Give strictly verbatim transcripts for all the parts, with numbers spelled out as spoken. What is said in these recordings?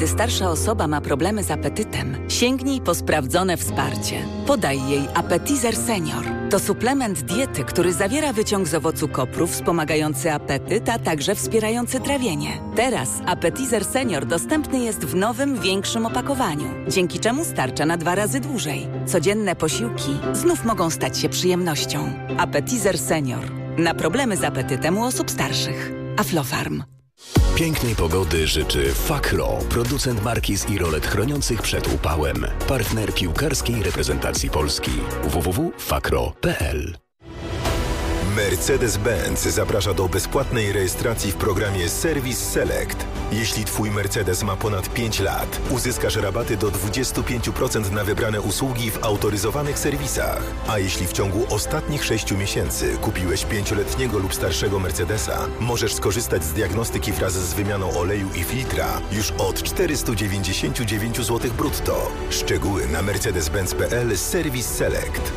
Gdy starsza osoba ma problemy z apetytem, sięgnij po sprawdzone wsparcie. Podaj jej Appetizer Senior. To suplement diety, który zawiera wyciąg z owocu kopru wspomagający apetyt, a także wspierający trawienie. Teraz Appetizer Senior dostępny jest w nowym, większym opakowaniu, dzięki czemu starcza na dwa razy dłużej. Codzienne posiłki znów mogą stać się przyjemnością. Appetizer Senior. Na problemy z apetytem u osób starszych. Aflofarm. Pięknej pogody życzy Fakro, producent markiz i rolet chroniących przed upałem. Partner piłkarskiej reprezentacji Polski. w w w kropka fakro kropka p l. Mercedes-Benz zaprasza do bezpłatnej rejestracji w programie Service Select. Jeśli Twój Mercedes ma ponad pięć lat, uzyskasz rabaty do dwadzieścia pięć procent na wybrane usługi w autoryzowanych serwisach. A jeśli w ciągu ostatnich sześciu miesięcy kupiłeś pięcioletniego lub starszego Mercedesa, możesz skorzystać z diagnostyki wraz z wymianą oleju i filtra już od czterysta dziewięćdziesiąt dziewięć złotych brutto. Szczegóły na mercedes benz kropka p l Service Select.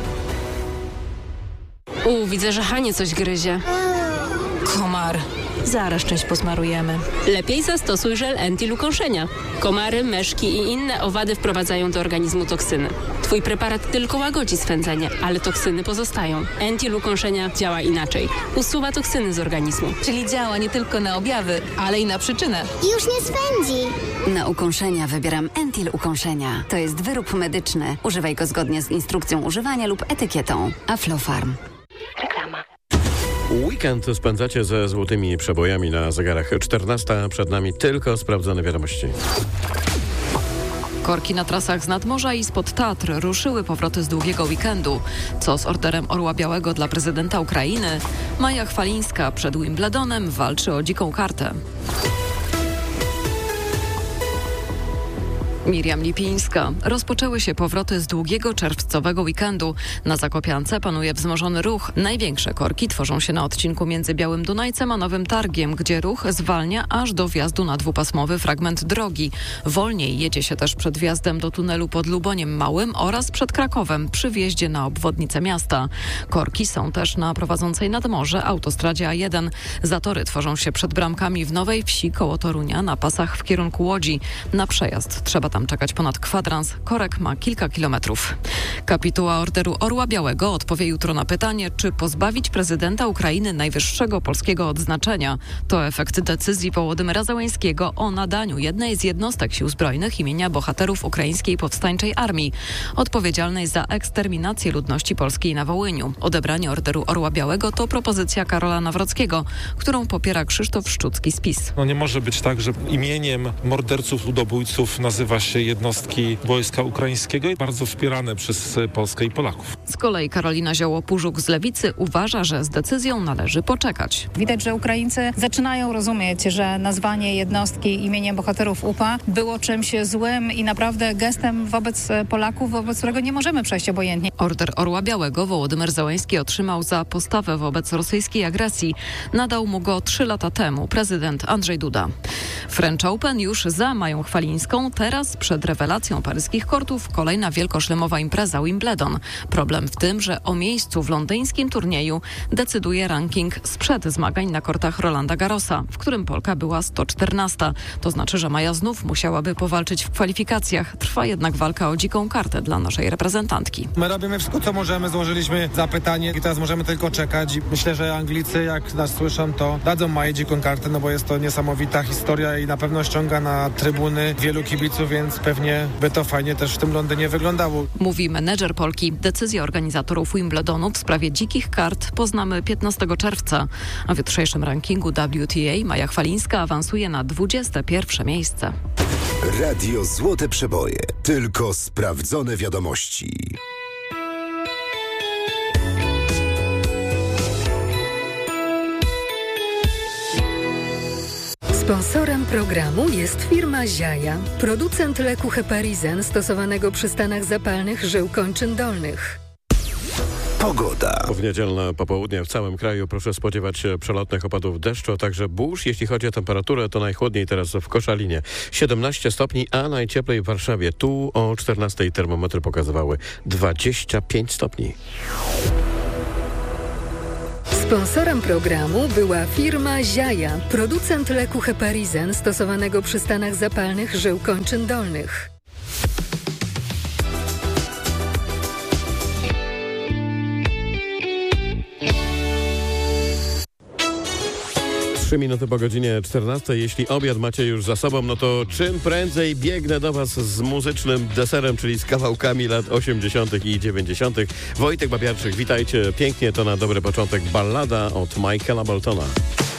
U, widzę, że Hanie coś gryzie. Komar. Zaraz czymś posmarujemy. Lepiej zastosuj żel Entil ukąszenia. Komary, myszki i inne owady wprowadzają do organizmu toksyny. Twój preparat tylko łagodzi swędzenie, ale toksyny pozostają. Entil ukąszenia działa inaczej. Usuwa toksyny z organizmu. Czyli działa nie tylko na objawy, ale i na przyczynę. Już nie swędzi. Na ukąszenia wybieram Entil ukąszenia. To jest wyrób medyczny. Używaj go zgodnie z instrukcją używania lub etykietą. Aflofarm. Reklama. Weekend spędzacie ze złotymi przebojami na zegarach. czternasta przed nami, tylko sprawdzone wiadomości. Korki na trasach z nadmorza i spod Tatr ruszyły powroty z długiego weekendu. Co z orderem Orła Białego dla prezydenta Ukrainy? Maja Chwalińska przed Wimbledonem walczy o dziką kartę. Miriam Lipińska. Rozpoczęły się powroty z długiego czerwcowego weekendu. Na Zakopiance panuje wzmożony ruch. Największe korki tworzą się na odcinku między Białym Dunajcem a Nowym Targiem, gdzie ruch zwalnia aż do wjazdu na dwupasmowy fragment drogi. Wolniej jedzie się też przed wjazdem do tunelu pod Luboniem Małym oraz przed Krakowem przy wjeździe na obwodnicę miasta. Korki są też na prowadzącej nad morze autostradzie A jeden. Zatory tworzą się przed bramkami w Nowej Wsi koło Torunia na pasach w kierunku Łodzi. Na przejazd trzeba tam czekać ponad kwadrans. Korek ma kilka kilometrów. Kapituła Orderu Orła Białego odpowie jutro na pytanie, czy pozbawić prezydenta Ukrainy najwyższego polskiego odznaczenia. To efekt decyzji Wołodymyra Zełenskiego o nadaniu jednej z jednostek sił zbrojnych imienia bohaterów Ukraińskiej Powstańczej Armii, odpowiedzialnej za eksterminację ludności polskiej na Wołyniu. Odebranie Orderu Orła Białego to propozycja Karola Nawrockiego, którą popiera Krzysztof Szczucki z PiS. No nie może być tak, że imieniem morderców, ludobójców nazywa się jednostki Wojska Ukraińskiego i bardzo wspierane przez Polskę i Polaków. Z kolei Karolina Zioło-Pużuk z Lewicy uważa, że z decyzją należy poczekać. Widać, że Ukraińcy zaczynają rozumieć, że nazwanie jednostki imieniem bohaterów U P A było czymś złym i naprawdę gestem wobec Polaków, wobec którego nie możemy przejść obojętnie. Order Orła Białego Wołodymyr Zełenski otrzymał za postawę wobec rosyjskiej agresji. Nadał mu go trzy lata temu prezydent Andrzej Duda. French Open już za Mają Chwalińską. Teraz przed rewelacją paryskich kortów kolejna wielkoszlemowa impreza Wimbledon. Problem w tym, że o miejscu w londyńskim turnieju decyduje ranking sprzed zmagań na kortach Rolanda Garrosa, w którym Polka była sto czternasta. To znaczy, że Maja znów musiałaby powalczyć w kwalifikacjach. Trwa jednak walka o dziką kartę dla naszej reprezentantki. My robimy wszystko, co możemy. Złożyliśmy zapytanie i teraz możemy tylko czekać. Myślę, że Anglicy, jak nas słyszą, to dadzą Maji dziką kartę, no bo jest to niesamowita historia i na pewno ściąga na trybuny wielu kibiców, więc pewnie by to fajnie też w tym Londynie wyglądało. Mówi menedżer Polki. Decyzję organizatorów Wimbledonu w sprawie dzikich kart poznamy piętnastego czerwca. A w jutrzejszym rankingu W T A Maja Chwalińska awansuje na dwudzieste pierwsze miejsce. Radio Złote Przeboje. Tylko sprawdzone wiadomości. Sponsorem programu jest firma Ziaja, producent leku Heparizen stosowanego przy stanach zapalnych żył kończyn dolnych. Pogoda. W niedzielne popołudnie w całym kraju proszę spodziewać się przelotnych opadów deszczu, a także burz. Jeśli chodzi o temperaturę, to najchłodniej teraz w Koszalinie. siedemnaście stopni, a najcieplej w Warszawie. Tu o czternastej termometry pokazywały dwadzieścia pięć stopni. Sponsorem programu była firma Ziaja, producent leku Heparizen stosowanego przy stanach zapalnych żył kończyn dolnych. Trzy minuty po godzinie czternastej. Jeśli obiad macie już za sobą, no to czym prędzej biegnę do Was z muzycznym deserem, czyli z kawałkami lat osiemdziesiątych i dziewięćdziesiątych. Wojtek Babiarczyk, witajcie pięknie, to na dobry początek ballada od Michaela Boltona.